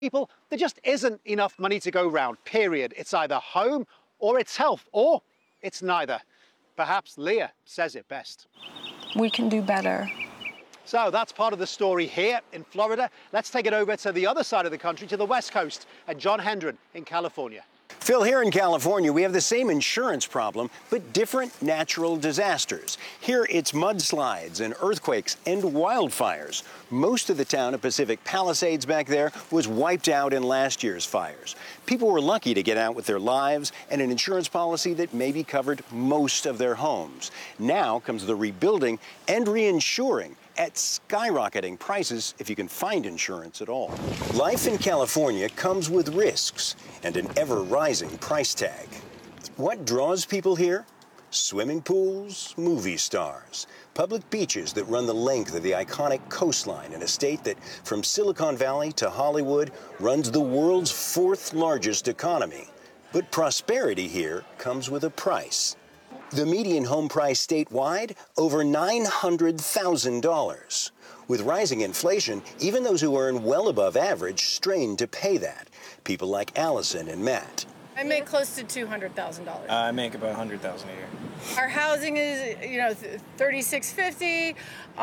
people, there just isn't enough money to go round, period. It's either home or it's health, or it's neither. Perhaps Leah says it best. We can do better. So that's part of the story here in Florida. Let's take it over to the other side of the country, to the West Coast, and John Hendren in California. Phil, here in California, we have the same insurance problem, but different natural disasters. Here, it's mudslides and earthquakes and wildfires. Most of the town of Pacific Palisades back there was wiped out in last year's fires. People were lucky to get out with their lives and an insurance policy that maybe covered most of their homes. Now comes the rebuilding and reinsuring at skyrocketing prices if you can find insurance at all. Life in California comes with risks and an ever-rising price tag. What draws people here? Swimming pools, movie stars, public beaches that run the length of the iconic coastline in a state that, from Silicon Valley to Hollywood, runs the world's fourth largest economy. But prosperity here comes with a price. The median home price statewide, over $900,000. With rising inflation, even those who earn well above average strain to pay that. People like Allison and Matt. I make close to $200,000. I make about $100,000 a year. Our housing is, $3,650.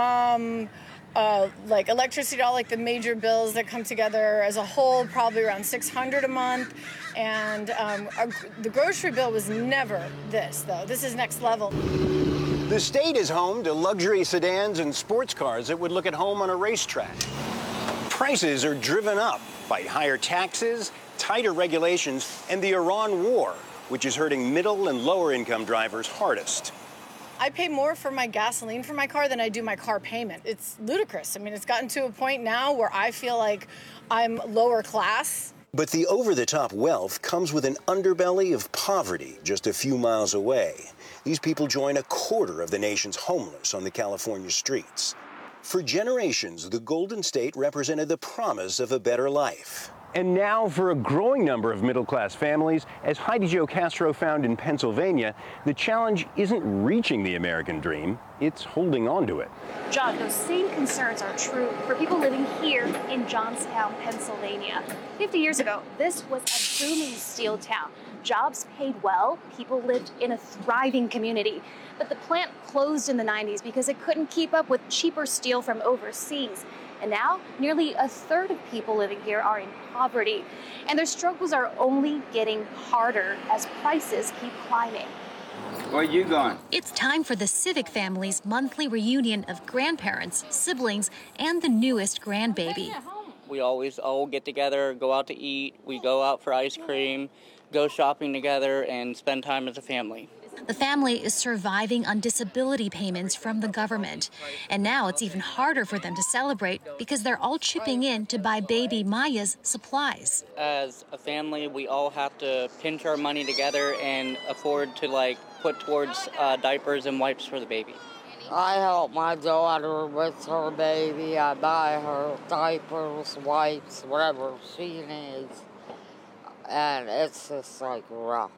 Like electricity, all like the major bills that come together as a whole, probably around $600 a month. And the grocery bill was never this, though. This is next level. The state is home to luxury sedans and sports cars that would look at home on a racetrack. Prices are driven up by higher taxes, tighter regulations, and the Iran war, which is hurting middle and lower income drivers hardest. I pay more for my gasoline for my car than I do my car payment. It's ludicrous. I mean, it's gotten to a point now where I feel like I'm lower class. But the over-the-top wealth comes with an underbelly of poverty just a few miles away. These people join a quarter of the nation's homeless on the California streets. For generations, the Golden State represented the promise of a better life. And now, for a growing number of middle-class families, as Heidi Jo Castro found in Pennsylvania, the challenge isn't reaching the American dream, it's holding on to it. John, those same concerns are true for people living here in Johnstown, Pennsylvania. 50 years ago, this was a booming steel town. Jobs paid well, people lived in a thriving community. But the plant closed in the 90s because it couldn't keep up with cheaper steel from overseas. And now, nearly a third of people living here are in poverty. And their struggles are only getting harder as prices keep climbing. Where you going? It's time for the Civic family's monthly reunion of grandparents, siblings, and the newest grandbaby. We always all get together, go out to eat, we go out for ice cream, go shopping together, and spend time as a family. The family is surviving on disability payments from the government. And now it's even harder for them to celebrate because they're all chipping in to buy baby Maya's supplies. As a family, we all have to pinch our money together and afford to put towards diapers and wipes for the baby. I help my daughter with her baby. I buy her diapers, wipes, whatever she needs. And it's just rough.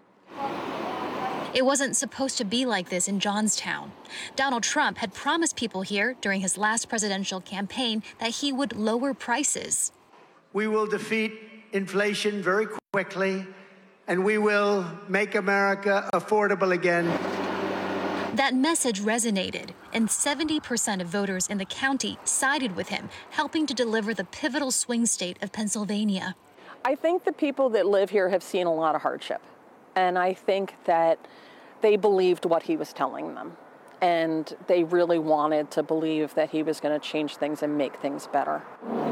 It wasn't supposed to be like this in Johnstown. Donald Trump had promised people here during his last presidential campaign that he would lower prices. We will defeat inflation very quickly, and we will make America affordable again. That message resonated, and 70% of voters in the county sided with him, helping to deliver the pivotal swing state of Pennsylvania. I think the people that live here have seen a lot of hardship. And I think that they believed what he was telling them. And they really wanted to believe that he was going to change things and make things better.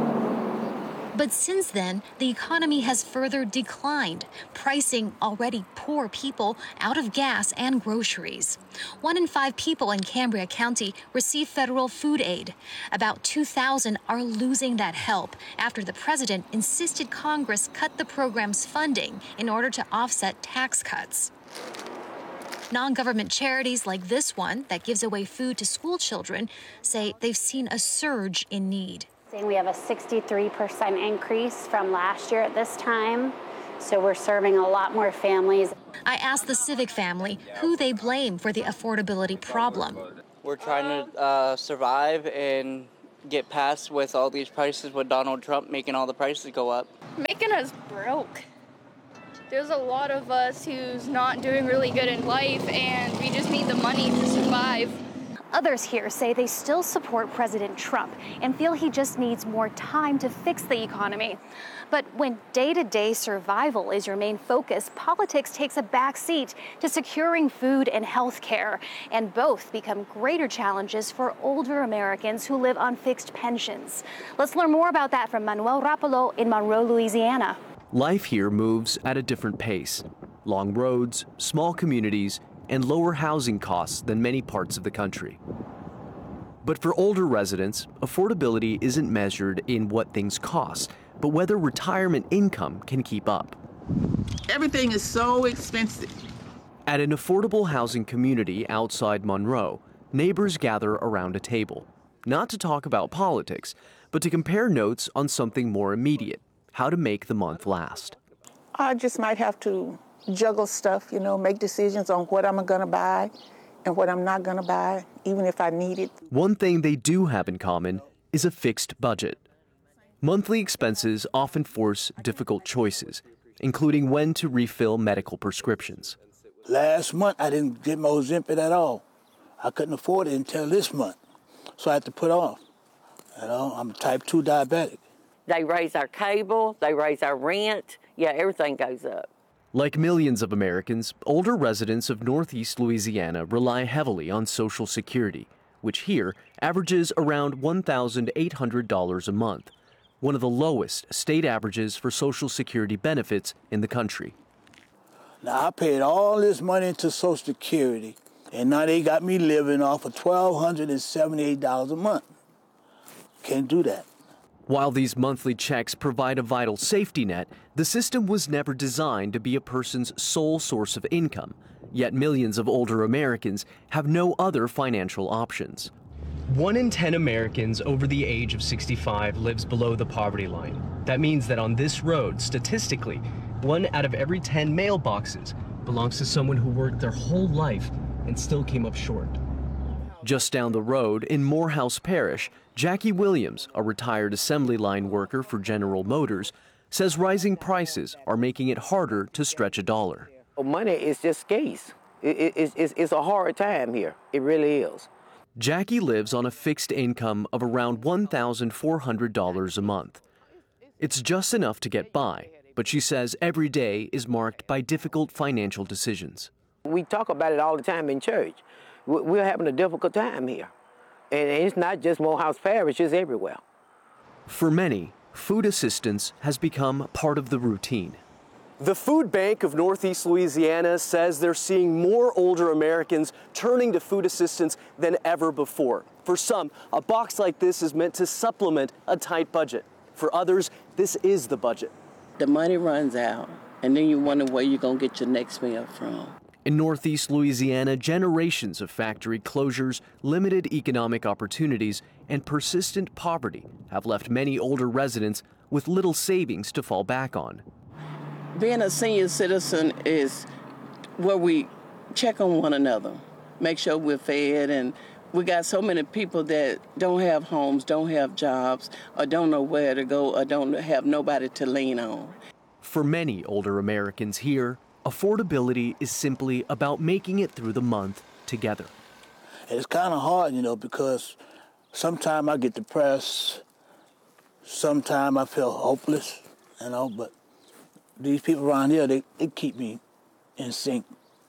But since then, the economy has further declined, pricing already poor people out of gas and groceries. 1 in 5 people in Cambria County receive federal food aid. About 2,000 are losing that help after the president insisted Congress cut the program's funding in order to offset tax cuts. Non-government charities like this one that gives away food to school children say they've seen a surge in need. We have a 63% increase from last year at this time, so we're serving a lot more families. I asked the Civic family who they blame for the affordability problem. We're trying to survive and get passed with all these prices with Donald Trump making all the prices go up. Making us broke. There's a lot of us who's not doing really good in life, and we just need the money to survive. Others here say they still support President Trump and feel he just needs more time to fix the economy. But when day-to-day survival is your main focus, politics takes a back seat to securing food and health care, and both become greater challenges for older Americans who live on fixed pensions. Let's learn more about that from Manuel Rapolo in Monroe, Louisiana. Life here moves at a different pace. Long roads, small communities, and lower housing costs than many parts of the country. But for older residents, affordability isn't measured in what things cost, but whether retirement income can keep up. Everything is so expensive. At an affordable housing community outside Monroe, neighbors gather around a table, not to talk about politics, but to compare notes on something more immediate, how to make the month last. I just might have to juggle stuff, make decisions on what I'm going to buy and what I'm not going to buy, even if I need it. One thing they do have in common is a fixed budget. Monthly expenses often force difficult choices, including when to refill medical prescriptions. Last month, I didn't get my Ozempic at all. I couldn't afford it until this month, so I had to put off. I'm type 2 diabetic. They raise our cable, they raise our rent. Yeah, everything goes up. Like millions of Americans, older residents of Northeast Louisiana rely heavily on Social Security, which here averages around $1,800 a month, one of the lowest state averages for Social Security benefits in the country. Now, I paid all this money into Social Security, and now they got me living off of $1,278 a month. Can't do that. While these monthly checks provide a vital safety net, the system was never designed to be a person's sole source of income, yet millions of older Americans have no other financial options. 1 in 10 Americans over the age of 65 lives below the poverty line. That means that on this road, statistically, 1 out of every 10 mailboxes belongs to someone who worked their whole life and still came up short. Just down the road in Morehouse Parish, Jackie Williams, a retired assembly line worker for General Motors, says rising prices are making it harder to stretch a dollar. Money is just scarce. It's a hard time here. It really is. Jackie lives on a fixed income of around $1,400 a month. It's just enough to get by, but she says every day is marked by difficult financial decisions. We talk about it all the time in church. We're having a difficult time here. And it's not just Morehouse Parish, it's everywhere. For many, food assistance has become part of the routine. The Food Bank of Northeast Louisiana says they're seeing more older Americans turning to food assistance than ever before. For some, a box like this is meant to supplement a tight budget. For others, this is the budget. The money runs out, and then you wonder where you're going to get your next meal from. In Northeast Louisiana, generations of factory closures, limited economic opportunities, and persistent poverty have left many older residents with little savings to fall back on. Being a senior citizen is where we check on one another, make sure we're fed, and we got so many people that don't have homes, don't have jobs, or don't know where to go, or don't have nobody to lean on. For many older Americans here, affordability is simply about making it through the month together. It's kind of hard, because sometimes I get depressed, sometimes I feel hopeless, but these people around here, they keep me in sync,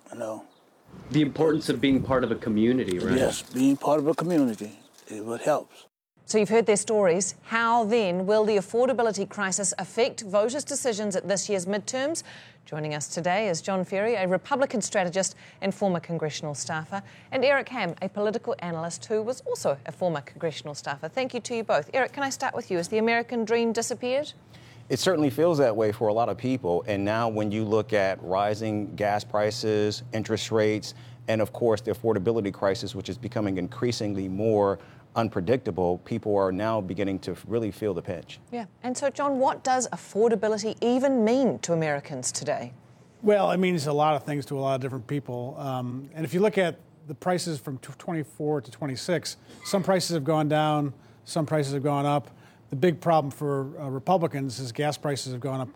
The importance of being part of a community, right? Yes, being part of a community is what helps. So you've heard their stories. How then will the affordability crisis affect voters' decisions at this year's midterms? Joining us today is John Ferry, a Republican strategist and former congressional staffer, and Eric Ham, a political analyst who was also a former congressional staffer. Thank you to you both. Eric, can I start with you? Has the American dream disappeared? It certainly feels that way for a lot of people. And now when you look at rising gas prices, interest rates, and of course the affordability crisis, which is becoming increasingly more unpredictable, people are now beginning to really feel the pinch. Yeah. And so, John, what does affordability even mean to Americans today? Well, it means a lot of things to a lot of different people. And if you look at the prices from 24 to 26, some prices have gone down, some prices have gone up. The big problem for Republicans is gas prices have gone up